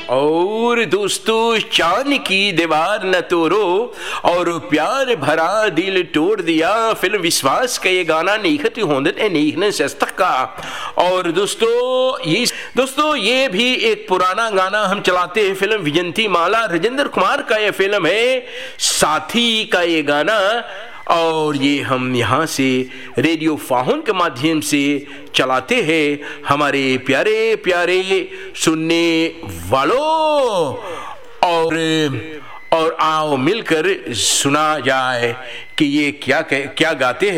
और दोस्तों चांद की दीवार न तोड़ो और प्यार भरा दिल तोड़ दिया, फिल्म विश्वास का ये गाना नीखत होंदत है नीखने सस्तक का। और दोस्तों ये भी एक पुराना गाना हम चलाते हैं, फिल्म विजंती माला राजेंद्र कुमार का ये फिल्म है, साथी का ये गाना। और ये हम यहाँ से रेडियो फाहुन के माध्यम से चलाते हैं हमारे प्यारे प्यारे सुनने वालों। और आओ मिलकर सुना जाए कि ये क्या गाते हैं।